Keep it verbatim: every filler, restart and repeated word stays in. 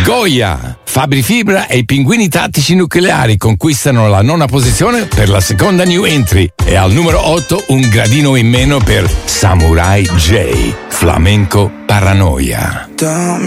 Goya, Fabri Fibra e i Pinguini Tattici Nucleari conquistano la nona posizione per la seconda new entry e al numero otto un gradino in meno per Samurai J, Flamenco Paranoia.